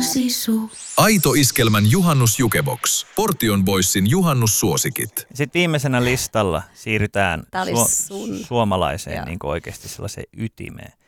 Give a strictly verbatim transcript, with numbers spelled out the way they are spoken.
sisu. Aito Iskelmän juhannusjukebox. Portion Boysin juhannussuosikit. Sitten viimeisenä listalla siirrytään Tää oli su- sun. suomalaiseen Joo. niin kuin oikeasti sellaiseen ytimeen.